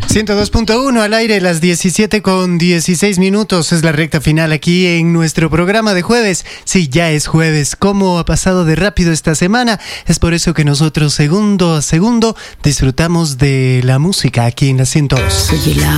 102.1 al aire, las 17:16 es la recta final aquí en nuestro programa de jueves. Sí, ya es jueves. ¿Cómo ha pasado de rápido esta semana? Es por eso que nosotros segundo a segundo disfrutamos de la música aquí en la 102. Soy el